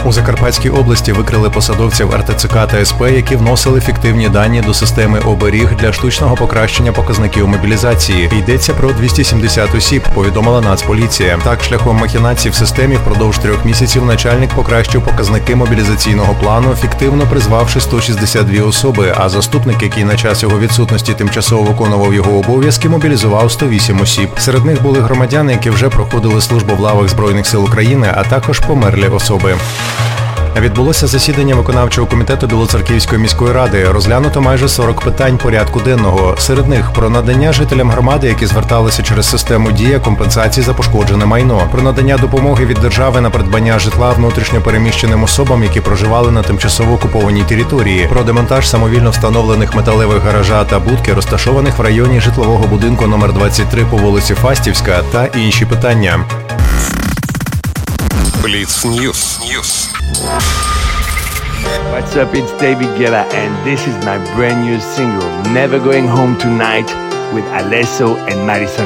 У Закарпатській області викрили посадовців РТЦК та СП, які вносили фіктивні дані до системи оберіг для штучного покращення показників мобілізації. Йдеться про 270 осіб, повідомила Нацполіція. Так, шляхом махінацій в системі впродовж 3 місяців начальник покращив показники мобілізаційного плану, фіктивно призвавши 162 особи, а заступник, який на час його відсутності тимчасово виконував його обов'язки, мобілізував 108 осіб. Серед них були громадяни, які вже проходили службу в лавах Збройних сил України, а також померлі особи. Відбулося засідання виконавчого комітету Білоцерківської міської ради. Розглянуто майже 40 питань порядку денного. Серед них про надання жителям громади, які зверталися через систему «Дія», компенсації за пошкоджене майно, про надання допомоги від держави на придбання житла внутрішньо переміщеним особам, які проживали на тимчасово окупованій території, про демонтаж самовільно встановлених металевих гаража та будки, розташованих в районі житлового будинку номер 23 по вулиці Фастівська, та інші питання. Blitz News. What's up, it's David Guetta and this is my brand new single, Never Going Home Tonight, with Alesso and Madison